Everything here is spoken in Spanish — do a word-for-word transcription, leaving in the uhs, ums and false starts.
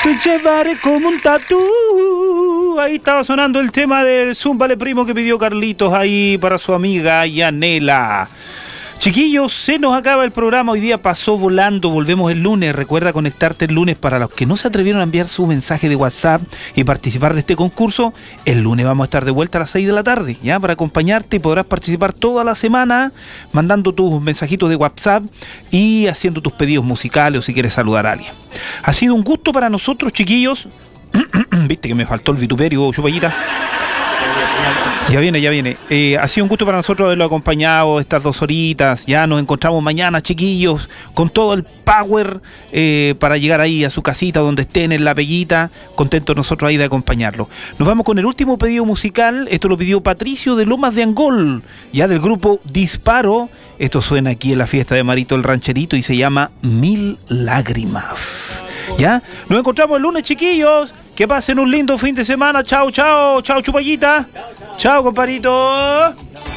Te llevaré como un tatú. Ahí estaba sonando el tema del Zúmbale Primo que pidió Carlitos ahí para su amiga Yanela. Chiquillos, se nos acaba el programa, hoy día pasó volando, volvemos el lunes, recuerda conectarte el lunes para los que no se atrevieron a enviar su mensaje de WhatsApp y participar de este concurso. El lunes vamos a estar de vuelta a las seis de la tarde, ya, para acompañarte y podrás participar toda la semana mandando tus mensajitos de WhatsApp y haciendo tus pedidos musicales o si quieres saludar a alguien. Ha sido un gusto para nosotros, chiquillos. Viste que me faltó el vituperio, chupallita. Ya viene, ya viene. Eh, ha sido un gusto para nosotros haberlo acompañado estas dos horitas. Ya nos encontramos mañana, chiquillos, con todo el power eh, para llegar ahí a su casita, donde estén, en la peguita. Contentos nosotros ahí de acompañarlo. Nos vamos con el último pedido musical. Esto lo pidió Patricio de Lomas de Angol, ya del grupo Disparo. Esto suena aquí en la fiesta de Marito el Rancherito y se llama Mil Lágrimas. ¿Ya? Nos encontramos el lunes, chiquillos. Que pasen un lindo fin de semana. Chao, chao. Chao, chupallita. Chao, compadrito.